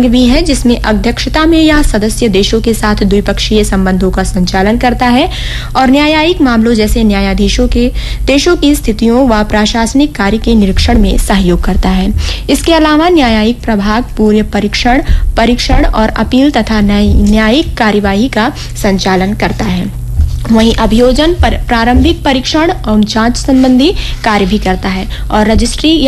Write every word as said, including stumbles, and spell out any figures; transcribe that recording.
संघ भी है, जिसमें अध्यक्षता में यह सदस्य देशों के साथ द्विपक्षीय संबंधों का संचालन करता है और न्यायिक मामलों जैसे न्यायाधीशों के देशों की स्थितियों व प्रशासनिक कार्य के निरीक्षण में सहयोग करता है। इसके अलावा न्यायिक प्रभाग पूर्व परीक्षण परीक्षण और अपील तथा न्यायिक कार्यवाही का संचालन करता है। वहीं अभियोजन पर प्रारंभिक परीक्षण और जांच संबंधी कार्य भी करता है और रजिस्ट्री